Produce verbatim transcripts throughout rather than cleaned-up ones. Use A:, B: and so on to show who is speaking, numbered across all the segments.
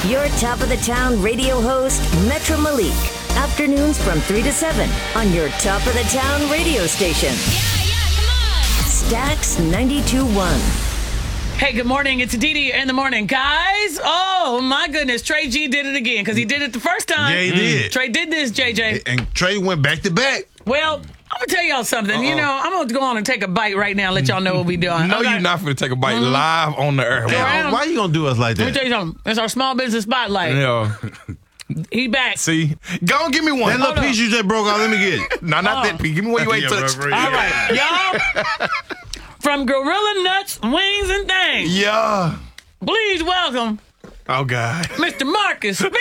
A: Your top of the town radio host, Metro Malik. Afternoons from three to seven on your top of the town radio station.
B: Yeah, yeah, come on.
A: Stax ninety-two point one.
C: Hey, good morning. It's Didi in the morning. Guys, oh my goodness. Trey G did it again because he did it the first time.
D: Yeah, he did.
C: Trey did this, J J.
D: And Trey went back to back.
C: Well, I'm going to tell y'all something.
D: Uh-oh.
C: You know, I'm going to go on and take a bite right now and let y'all know what we doing.
E: No,
C: Okay.
E: you're not going to take a bite live on the air.
C: Around.
D: Why you gonna do us like
C: Let me
D: that?
C: tell you something. It's our small business spotlight.
E: Yeah.
C: He back.
E: See? Go on, give me one.
D: That little
C: Hold
D: piece you just broke off, let me get it.
E: No, not
C: Oh.
E: that piece. Give me what you ain't
D: Yeah,
E: touched.
D: bro, bro,
C: All right, y'all. From Gorilla Nuts, Wings, and Things,
E: Yeah.
C: please welcome
E: Oh, God.
C: Mister Marcus Speed.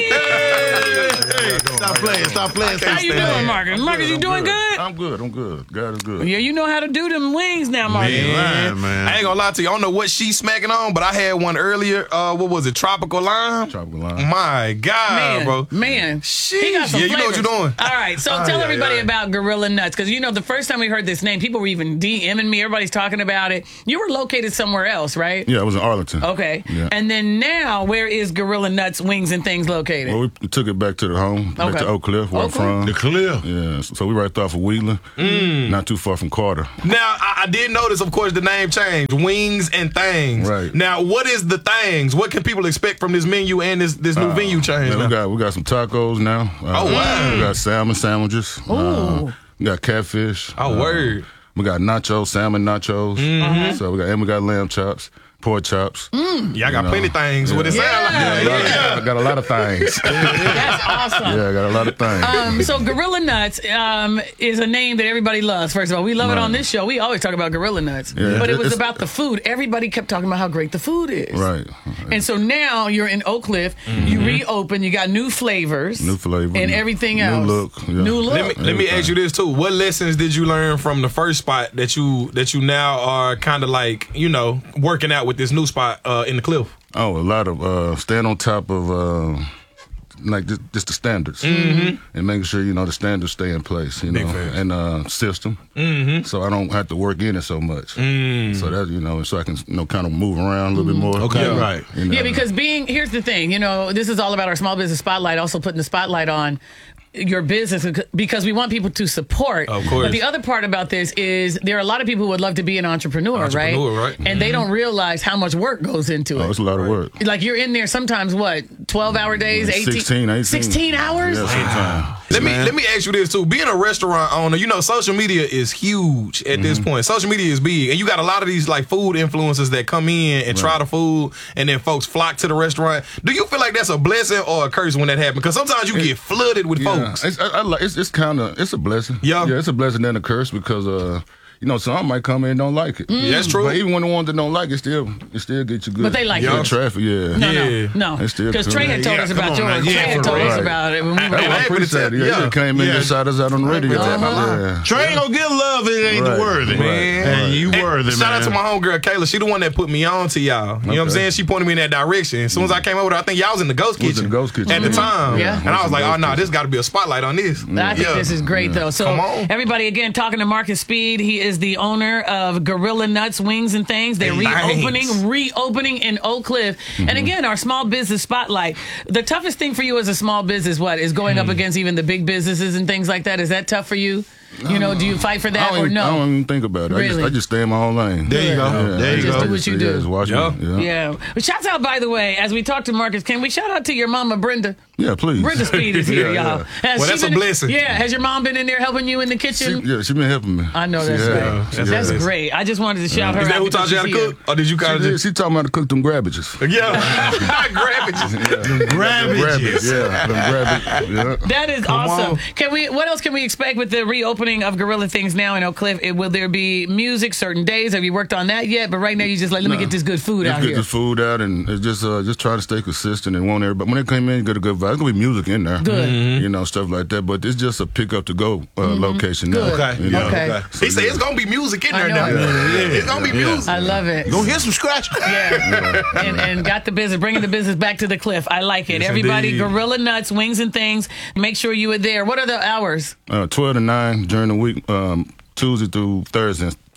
D: Stop playing, stop playing.
C: How you doing, Marcus? Marcus, you doing good?
F: I'm good. I'm good. God is good.
C: Yeah, you know how to do them wings now, Marcus.
D: Man, man.
E: I ain't gonna lie to you. I don't know what she's smacking on, but I had one earlier. Uh, what was it? Tropical lime?
F: Tropical lime.
E: My God,
C: Man,
E: bro.
C: man, he got some
E: Yeah, you know what
C: flavors.
E: you're doing.
C: All right, so
E: Ah,
C: tell
E: yeah,
C: everybody
E: yeah.
C: about Gorilla Nuts, because you know the first time we heard this name, people were even DMing me. Everybody's talking about it. You were located somewhere else, right?
F: Yeah, I was in Arlington.
C: Okay,
F: Yeah.
C: and then now, where is Gorilla Nuts, Wings, and Things located?
F: Well, we took it back to the home, back
C: Okay.
F: to Oak Cliff, where
C: Oak
F: I'm from.
D: The Cliff.
F: Yeah, so we right there off of Wheeler, not too far from Carter.
E: Now, I, I did notice, of course, the name changed. Wings and Things.
F: Right.
E: Now, what is the things? What can people expect from this menu and this, this new venue change?
F: Man,
E: now?
F: we got we got some tacos now. Uh,
E: Oh, wow.
F: We got salmon sandwiches. Uh, we got catfish.
E: Oh,
F: Uh,
E: word.
F: We got nachos, salmon nachos.
C: Mm-hmm.
F: So we got and we got lamb chops, pork chops.
E: Yeah, I got
F: You know,
E: plenty of things. What it
C: Yeah.
E: sound like.
C: Yeah,
F: I got, I got a lot of things. yeah,
C: That's awesome.
F: I got a lot of things.
C: Um, so Gorilla Nuts um, is a name that everybody loves. First of all, we love it on this show. We always talk about Gorilla Nuts,
F: Yeah.
C: but it was
F: It's-
C: about the food. Everybody kept talking about how great the food is.
F: Right.
C: And so now you're in Oak Cliff. You reopen. You got new flavors,
F: New flavor.
C: and everything
F: New
C: else.
F: look, yeah.
C: New look.
E: Let me let me ask you this too. What lessons did you learn from the first spot that you that you now are kind of like, you know, working out with this new spot uh, in the Cliff?
F: Oh, a lot of uh, staying on top of uh, like just, just the standards, and making sure you know the standards stay in place, you know,
E: facts.
F: and uh, system. Mm-hmm. So I don't have to work in it so much. So that you know, so I can you know kind of move around a little bit more.
D: Okay,
F: Yeah.
D: right.
F: You know.
C: Yeah, because being here's the thing, you know, this is all about our small business spotlight. Also putting the spotlight on your business because we want people to support.
E: Of course.
C: But the other part about this is there are a lot of people who would love to be an entrepreneur,
E: Entrepreneur, right?
C: And they don't realize how much work goes into
F: oh,
C: it.
F: it's a lot of work.
C: Like you're in there sometimes what twelve hour days, eighteen,
F: sixteen, eighteen.
C: sixteen hours.
F: Yeah, sometimes.
E: Let me
D: Man.
E: let me ask you this too. Being a restaurant owner, you know, social media is huge at this point. Social media is big, and you got a lot of these like food influencers that come in and try the food, and then folks flock to the restaurant. Do you feel like that's a blessing or a curse when that happens? Because sometimes you get flooded with
F: Yeah,
E: folks.
F: it's, I, I like, it's, it's kind of it's a blessing.
E: Yeah.
F: yeah, it's a blessing and a curse because uh, you know, some might come in and don't like it.
E: Yeah, that's true.
F: But even when the ones that don't like it, still it still get you good.
C: But they like
F: good
C: it.
F: traffic. Yeah,
C: No,
E: Yeah.
C: no, no.
F: It's still
C: Because
F: cool.
C: Trey had told
D: Yeah,
C: us
D: come
C: about
D: on
C: yours.
D: now.
C: Trey
D: Yeah,
C: had
D: for
C: told us
F: real.
C: about it when we
E: I-
C: were.
E: I-
F: I
E: I-
F: appreciate it. Yeah,
E: Yeah.
F: you just came in
D: Yeah.
F: and shot us out on the radio.
E: Uh-huh.
F: Yeah.
D: Trey ain't gonna get love if it ain't
F: Right.
D: worthy.
E: Man.
D: And you
E: And
D: worthy, man.
E: Shout out to my homegirl Kayla. She the one that put me on to y'all. You know what I'm
F: Okay.
E: saying? She pointed me in that direction. As soon as I came over there, I think y'all was in the Ghost
F: We was
E: Kitchen.
F: in the Ghost Kitchen.
E: At the
F: Mhm.
E: time.
C: Yeah.
E: And I was like, oh,
F: Ghost
E: no,
F: Kitchen.
E: this got to be a spotlight on this.
C: I think
E: Yeah.
C: this is great, though. So,
E: Come on.
C: everybody, again, talking to Marcus Speed. He is the owner of Gorilla Nuts, Wings, and Things. They're
E: Thanks.
C: reopening, reopening in Oak Cliff. And again, our small business spotlight. The toughest thing for you as a small business, what, is going up against even the big businesses and things like that? Is that tough for you? You know, do you fight for
F: I
C: that
F: don't,
C: or
F: even, I
C: no?
F: don't even think about it. I just,
C: Really?
F: I just stay in my own lane.
D: There you go.
F: Yeah,
D: There
F: I
D: you
C: Just
D: go.
C: do what you
F: yeah,
C: do.
F: just watch
E: Yeah.
F: me. Yeah.
C: Yeah. But shouts out, by the way, as we talk to Marcus, can we shout out to your mama, Brenda?
F: Yeah, please.
C: Brenda Speed is here,
F: Yeah,
C: y'all.
F: yeah.
C: Has
E: Well,
C: she
E: that's a
C: been-
E: blessing.
C: Yeah. Has your mom been in there helping you in the
F: She,
C: kitchen?
F: yeah, she been helping me.
C: I know that's
F: She
C: great.
F: has.
E: That's
C: That's
E: nice.
C: great. I just wanted to shout her
E: Is that
C: out.
E: who taught you how to
C: because she's
E: cook? Or did you
F: She,
E: kind of
F: did,
E: just.
F: she taught me how to cook them grabbages.
E: Yeah. Grabbages.
D: Grabbages.
F: Yeah, them grabbages. Yeah.
C: here. That is awesome.
D: on.
C: Can we? What else can we expect with the reopening of Gorilla Things now in Oak Cliff? It- Will there be music certain days? Have you worked on that yet? But right now, you just like, let me get this good food
F: Just
C: out
F: get
C: here.
F: the food out and it's just uh, just try to stay consistent and want everybody. When they come in, you get a good vibe. There's gonna be music in there,
C: Good.
F: you know, stuff like that. But it's just a pick up to go uh, location now.
C: Good.
D: Okay.
F: you know?
C: Okay.
D: Okay.
E: He said it's going to be music in
C: I
E: there
C: know.
E: now.
C: Yeah,
E: It's going to be music.
C: I love it.
D: Gonna hear some scratch.
C: Yeah. and, and got the business, bringing the business back to the cliff. I like it.
E: Yes,
C: Everybody,
E: indeed.
C: Gorilla Nuts, Wings and Things. Make sure you are there. What are the hours?
F: Uh, Twelve to nine during the week, um, Tuesday through Thursday.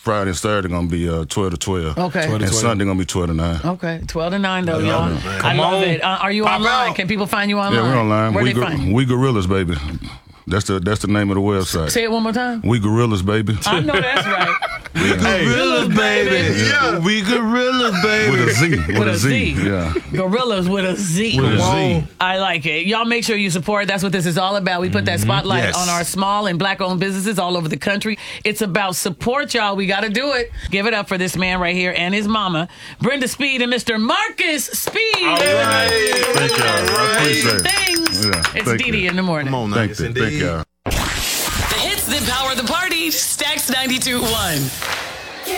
F: Friday and Saturday gonna be uh, twelve to twelve.
C: Okay.
F: And Sunday gonna be twelve to nine.
C: Okay, twelve to nine though,
E: Yeah,
C: y'all.
E: man.
C: I
E: Come
C: love
E: on.
C: it. Uh, are you
E: Pop
C: online?
E: out.
C: Can people find you online?
F: Yeah, we're online.
C: Where
F: we,
C: they
F: Gor-
C: find you?
F: we Gorillas, baby. That's the that's the name of the website.
C: Say it one more time.
F: We Gorillas, baby.
C: I know that's right.
D: Gorillas, baby.
E: Yeah.
D: We gorillas, baby.
F: With a Z. With,
C: With
F: a
C: a
F: Z.
C: Z.
F: Yeah.
C: Gorillas with a Z.
D: With a
E: Come
D: Z.
E: on.
C: I like it. Y'all make sure you support. That's what this is all about. We put that spotlight
D: Yes.
C: on our small and black-owned businesses all over the country. It's about support, y'all. We got to do it. Give it up for this man right here and his mama, Brenda Speed and Mister Marcus Speed.
E: All right.
F: Thank y'all. I appreciate it.
C: Things.
F: Yeah,
C: It's
F: thank
C: Didi
F: you.
C: in the morning.
D: Come on now.
F: Thank,
E: Yes,
F: you. Thank
E: indeed.
F: y'all.
G: The hits that power the party. Stacks ninety-two point one.